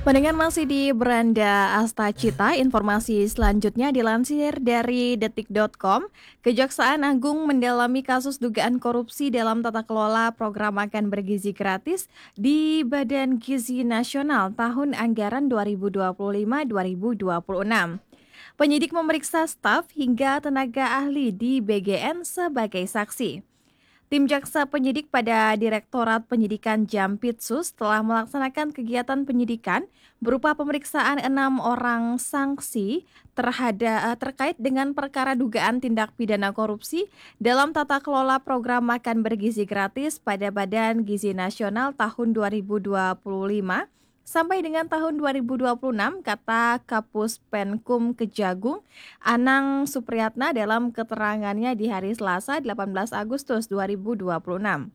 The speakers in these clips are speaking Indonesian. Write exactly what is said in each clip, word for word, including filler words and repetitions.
Pendengar masih di Beranda Astacita, informasi selanjutnya dilansir dari detik titik com. Kejaksaan Agung mendalami kasus dugaan korupsi dalam tata kelola program makan bergizi gratis di Badan Gizi Nasional tahun anggaran dua ribu dua puluh lima dua ribu dua puluh enam. Penyidik memeriksa staf hingga tenaga ahli di B G N sebagai saksi. Tim jaksa penyidik pada Direktorat Penyidikan Jampitsus telah melaksanakan kegiatan penyidikan berupa pemeriksaan enam orang saksi terhadap terkait dengan perkara dugaan tindak pidana korupsi dalam tata kelola program makan bergizi gratis pada Badan Gizi Nasional tahun dua ribu dua puluh lima sampai dengan tahun dua ribu dua puluh enam, kata Kapus Penkum Kejagung Anang Supriyatna dalam keterangannya di hari Selasa delapan belas Agustus dua ribu dua puluh enam.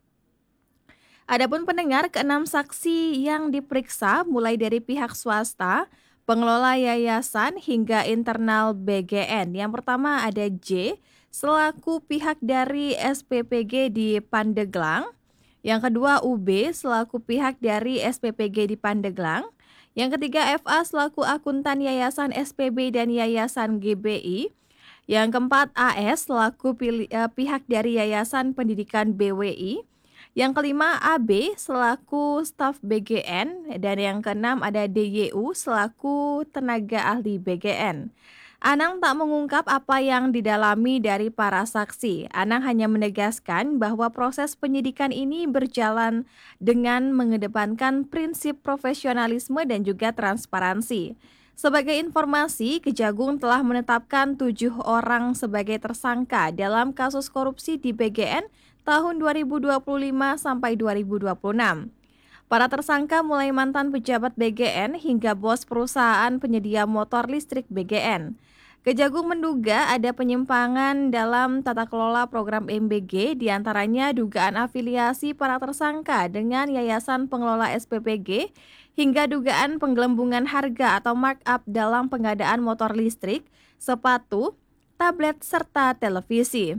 Adapun pendengar, keenam saksi yang diperiksa mulai dari pihak swasta, pengelola yayasan hingga internal B G N. Yang pertama ada J, selaku pihak dari S P P G di Pandeglang. Yang kedua U B selaku pihak dari S P P G di Pandeglang. Yang ketiga F A selaku akuntan yayasan S P B dan yayasan G B I. Yang keempat A S selaku pili, uh, pihak dari yayasan pendidikan B W I. Yang kelima A B selaku staf B G N. Dan yang keenam ada D Y U selaku tenaga ahli B G N. Anang tak mengungkap apa yang didalami dari para saksi. Anang hanya menegaskan bahwa proses penyidikan ini berjalan dengan mengedepankan prinsip profesionalisme dan juga transparansi. Sebagai informasi, Kejagung telah menetapkan tujuh orang sebagai tersangka dalam kasus korupsi di B G N tahun dua ribu dua puluh lima sampai dua ribu dua puluh enam. Para tersangka mulai mantan pejabat B G N hingga bos perusahaan penyedia motor listrik B G N. Kejagung menduga ada penyimpangan dalam tata kelola program M B G, diantaranya dugaan afiliasi para tersangka dengan Yayasan Pengelola S P P G, hingga dugaan penggelembungan harga atau markup dalam pengadaan motor listrik, sepatu, tablet, serta televisi.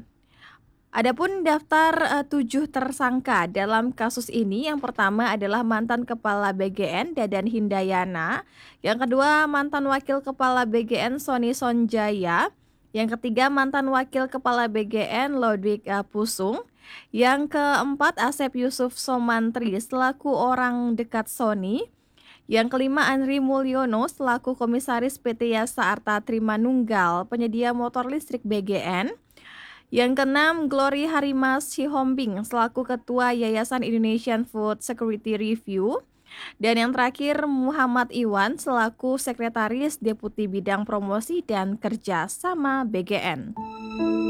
Adapun daftar uh, tujuh tersangka dalam kasus ini, yang pertama adalah mantan Kepala B G N Dadan Hindayana, yang kedua mantan Wakil Kepala B G N Sony Sonjaya, yang ketiga mantan Wakil Kepala B G N Lodwig uh, Pusung, yang keempat Asep Yusuf Somantri selaku orang dekat Sony, yang kelima Andri Mulyono selaku Komisaris P T Yasa Arta Trimanunggal penyedia motor listrik B G N. Yang keenam, Glory Harimas Sihombing selaku Ketua Yayasan Indonesian Food Security Review. Dan yang terakhir, Muhammad Iwan selaku Sekretaris Deputi Bidang Promosi dan Kerja sama B G N.